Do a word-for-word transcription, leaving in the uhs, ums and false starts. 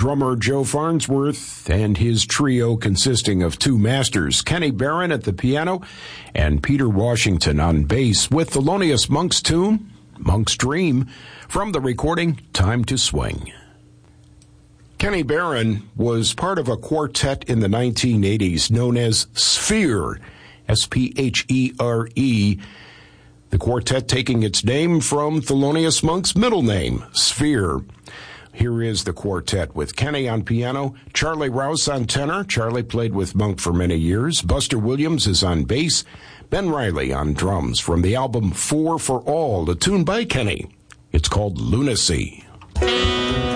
drummer Joe Farnsworth and his trio consisting of two masters, Kenny Barron at the piano and Peter Washington on bass, with Thelonious Monk's tune, Monk's Dream, from the recording Time to Swing. Kenny Barron was part of a quartet in the nineteen eighties known as Sphere, S P H E R E, the quartet taking its name from Thelonious Monk's middle name, Sphere. Here is the quartet with Kenny on piano, Charlie Rouse on tenor. Charlie played with Monk for many years. Buster Williams is on bass. Ben Riley on drums from the album Four for All, a tune by Kenny. It's called Lunacy.